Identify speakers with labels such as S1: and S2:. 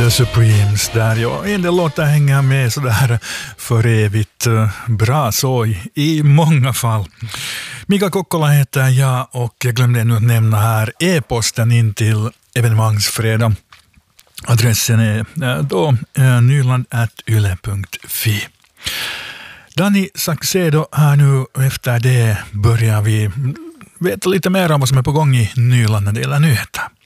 S1: The Supremes där. Ja, en del låtar hänger med sådär för evigt bra så i många fall. Mika Kokkola heter jag och jag glömde ännu att nämna här e-posten in till evenemangsfredag. Adressen är då nyland@yle.fi. Dani Saxedo här nu, efter det börjar vi veta lite mer om vad som är på gång i Nyland när det gäller nyheter.